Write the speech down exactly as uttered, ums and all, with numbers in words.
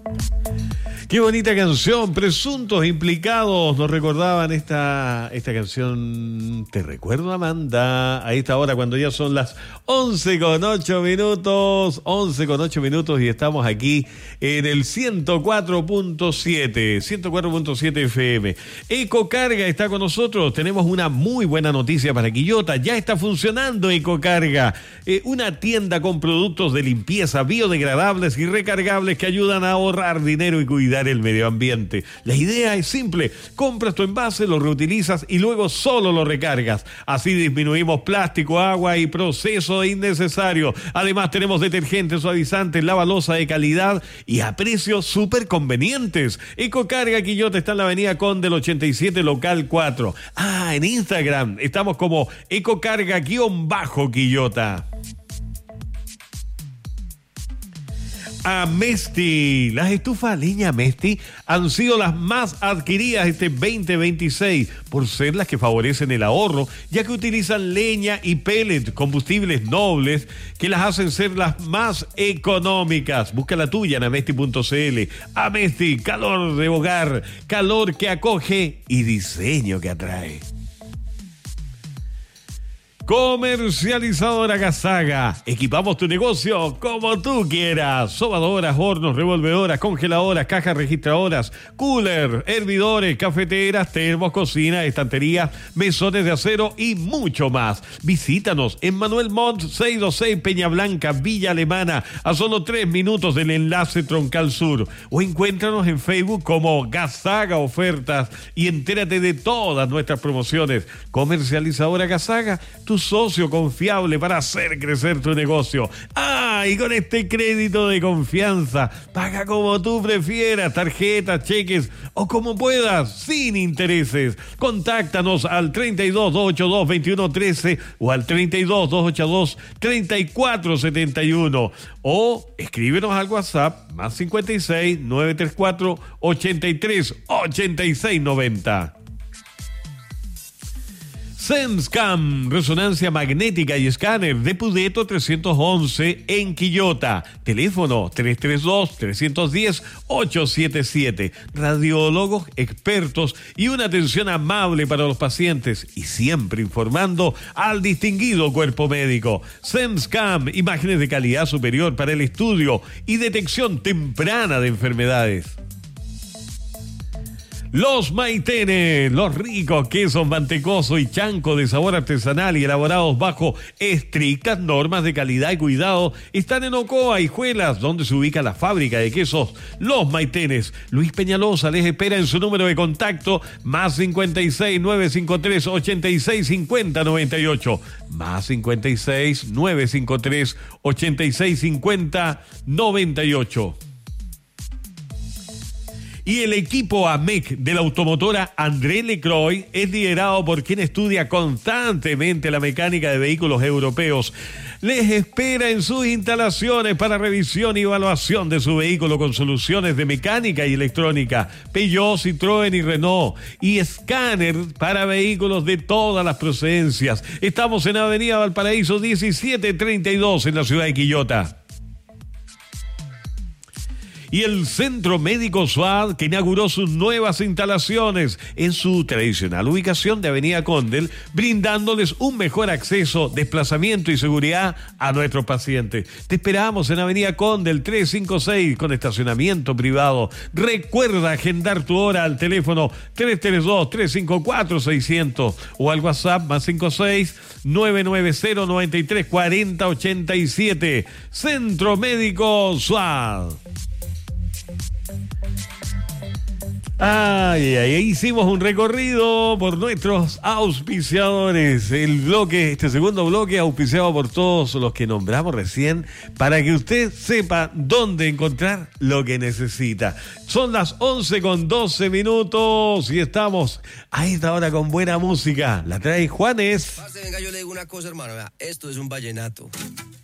Qué bonita canción, presuntos implicados, nos recordaban esta, esta canción. Te recuerdo, Amanda, a esta hora cuando ya son las once con ocho minutos, once con ocho minutos y estamos aquí en el ciento cuatro punto siete, ciento cuatro punto siete F M. Ecocarga está con nosotros, tenemos una muy buena noticia para Quillota, ya está funcionando Ecocarga, eh, una tienda con productos de limpieza biodegradables y recargables que ayudan a ahorrar dinero y cuidar el medio ambiente. La idea es simple: compras tu envase, lo reutilizas y luego solo lo recargas. Así disminuimos plástico, agua y proceso innecesario. Además tenemos detergentes, suavizantes, lavalosa de calidad y a precios súper convenientes. Ecocarga Quillota está en la avenida Conde, el ochenta y siete, local cuatro. Ah, en Instagram estamos como Ecocarga-Quillota. Amesti, las estufas a leña Amesti han sido las más adquiridas este veinte veintiséis por ser las que favorecen el ahorro, ya que utilizan leña y pellet, combustibles nobles que las hacen ser las más económicas. Busca la tuya en amesti punto c l. Amesti, calor de hogar, calor que acoge y diseño que atrae. Comercializadora Gasaga, equipamos tu negocio como tú quieras. Sobadoras, hornos, revolvedoras, congeladoras, cajas registradoras, cooler, hervidores, cafeteras, termos, cocinas, estanterías, mesones de acero y mucho más. Visítanos en Manuel Montt seiscientos veintiséis, Peña Blanca, Villa Alemana, a solo tres minutos del enlace Troncal Sur. O encuéntranos en Facebook como Gasaga Ofertas y entérate de todas nuestras promociones. Comercializadora Gasaga, tu socio confiable para hacer crecer tu negocio. Ah, y con este crédito de confianza, paga como tú prefieras, tarjetas, cheques o como puedas, sin intereses. Contáctanos al treinta y dos, doscientos ochenta y dos, veintiuno trece o al treinta y dos, doscientos ochenta y dos, treinta y cuatro setenta y uno o escríbenos al WhatsApp más cincuenta y seis, novecientos treinta y cuatro, ochenta y tres, ochenta y seis noventa. SenseCam, resonancia magnética y escáner de Pudeto trescientos once en Quillota. Teléfono tres tres dos, tres uno cero, ocho siete siete. Radiólogos expertos y una atención amable para los pacientes y siempre informando al distinguido cuerpo médico. SenseCam, imágenes de calidad superior para el estudio y detección temprana de enfermedades. Los Maitenes, los ricos quesos mantecoso y chanco de sabor artesanal y elaborados bajo estrictas normas de calidad y cuidado, están en Ocoa, Hijuelas, donde se ubica la fábrica de quesos Los Maitenes. Luis Peñalosa les espera en su número de contacto más cincuenta y seis, novecientos cincuenta y tres, ochenta y seis cincuenta, noventa y ocho, más cincuenta y seis, novecientos cincuenta y tres, ochenta y seis cincuenta, noventa y ocho. Y el equipo A M E C de la automotora André Lecroy es liderado por quien estudia constantemente la mecánica de vehículos europeos. Les espera en sus instalaciones para revisión y evaluación de su vehículo con soluciones de mecánica y electrónica, Peugeot, Citroën y Renault, y escáner para vehículos de todas las procedencias. Estamos en Avenida Valparaíso diecisiete treinta y dos en la ciudad de Quillota. Y el Centro Médico S U A D, que inauguró sus nuevas instalaciones en su tradicional ubicación de Avenida Condel, brindándoles un mejor acceso, desplazamiento y seguridad a nuestros pacientes. Te esperamos en Avenida Condel trescientos cincuenta y seis con estacionamiento privado. Recuerda agendar tu hora al teléfono tres tres dos, tres cinco cuatro, seiscientos o al WhatsApp más cincuenta y seis, novecientos noventa, noventa y tres, cuarenta, ochenta y siete. Centro Médico S U A D. Ay, ay, ay, hicimos un recorrido por nuestros auspiciadores. El bloque, este segundo bloque, auspiciado por todos los que nombramos recién, para que usted sepa dónde encontrar lo que necesita. Son las once con doce minutos y estamos a esta hora con buena música. La trae Juanes. Venga, yo le digo una cosa, hermano. Esto es un vallenato.